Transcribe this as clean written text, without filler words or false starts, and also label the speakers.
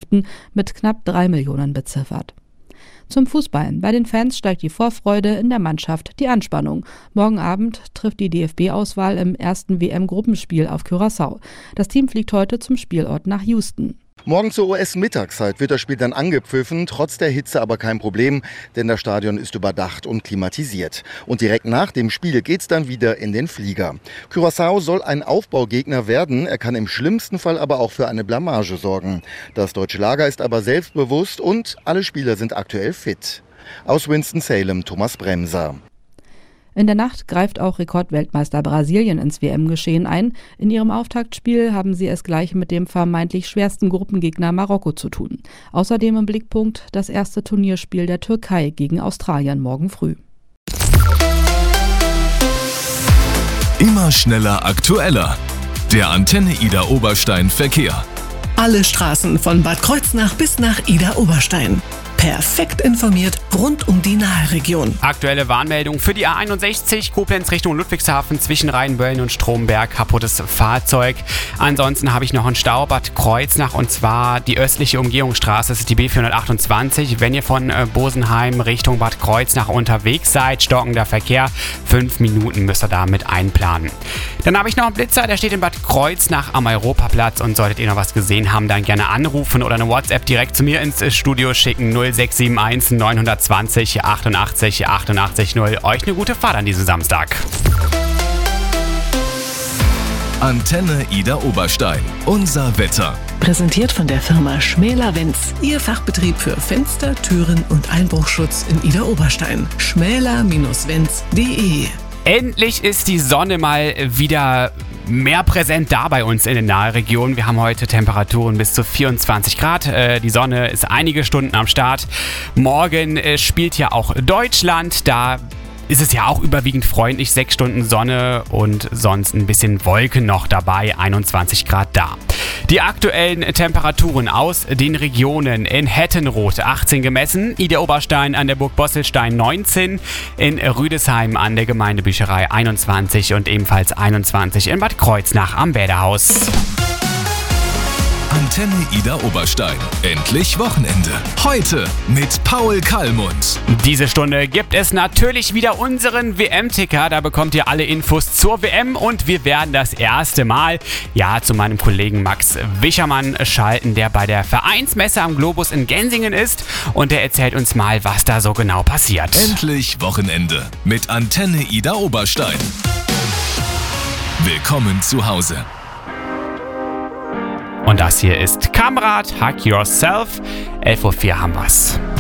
Speaker 1: Mannschaften mit knapp 3 Millionen beziffert. Zum Fußball. Bei den Fans steigt die Vorfreude, in der Mannschaft die Anspannung. Morgen Abend trifft die DFB-Auswahl im ersten WM-Gruppenspiel auf Curaçao. Das Team fliegt heute zum Spielort nach Houston.
Speaker 2: Morgen zur US-Mittagszeit wird das Spiel dann angepfiffen, trotz der Hitze aber kein Problem, denn das Stadion ist überdacht und klimatisiert. Und direkt nach dem Spiel geht's dann wieder in den Flieger. Curaçao soll ein Aufbaugegner werden, er kann im schlimmsten Fall aber auch für eine Blamage sorgen. Das deutsche Lager ist aber selbstbewusst und alle Spieler sind aktuell fit. Aus Winston-Salem, Thomas Bremser.
Speaker 1: In der Nacht greift auch Rekordweltmeister Brasilien ins WM-Geschehen ein. In ihrem Auftaktspiel haben sie es gleich mit dem vermeintlich schwersten Gruppengegner Marokko zu tun. Außerdem im Blickpunkt das erste Turnierspiel der Türkei gegen Australien morgen früh.
Speaker 3: Immer schneller, aktueller. Der Antenne Ida Oberstein Verkehr.
Speaker 4: Alle Straßen von Bad Kreuznach bis nach Ida Oberstein. Perfekt informiert rund um die Nahe-Region.
Speaker 5: Aktuelle Warnmeldung für die A61 Koblenz Richtung Ludwigshafen zwischen Rheinböllen und Stromberg. Kaputtes Fahrzeug. Ansonsten habe ich noch einen Stau Bad Kreuznach und zwar die östliche Umgehungsstraße. Das ist die B428. Wenn ihr von Bosenheim Richtung Bad Kreuznach unterwegs seid, stockender Verkehr. 5 Minuten müsst ihr damit einplanen. Dann habe ich noch einen Blitzer, der steht in Bad Kreuznach am Europaplatz und solltet ihr noch was gesehen haben, dann gerne anrufen oder eine WhatsApp direkt zu mir ins Studio schicken. 0671 920 88 88 0. Euch eine gute Fahrt an diesem Samstag.
Speaker 3: Antenne Ida Oberstein. Unser Wetter.
Speaker 4: Präsentiert von der Firma Schmäler-Wenz. Ihr Fachbetrieb für Fenster, Türen und Einbruchschutz in Ida Oberstein. schmäler-wenz.de.
Speaker 5: Endlich ist die Sonne mal wieder mehr präsent da bei uns in den Naheregionen. Wir haben heute Temperaturen bis zu 24 Grad. Die Sonne ist einige Stunden am Start. Morgen spielt ja auch Deutschland. Da ist es ja auch überwiegend freundlich. 6 Stunden Sonne und sonst ein bisschen Wolken noch dabei. 21 Grad da. Die aktuellen Temperaturen aus den Regionen: in Hettenroth 18 gemessen, Ida Oberstein an der Burg Bosselstein 19, in Rüdesheim an der Gemeindebücherei 21 und ebenfalls 21 in Bad Kreuznach am Bäderhaus.
Speaker 3: Antenne Ida Oberstein. Endlich Wochenende. Heute mit Paul Kallmund.
Speaker 5: Diese Stunde gibt es natürlich wieder unseren WM-Ticker. Da bekommt ihr alle Infos zur WM und wir werden das erste Mal zu meinem Kollegen Max Wischermann schalten, der bei der Vereinsmesse am Globus in Gensingen ist und der erzählt uns mal, was da so genau passiert.
Speaker 3: Endlich Wochenende mit Antenne Ida Oberstein. Willkommen zu Hause.
Speaker 5: Und das hier ist Kamerad, Hug Yourself. 11:04 Uhr haben wir's.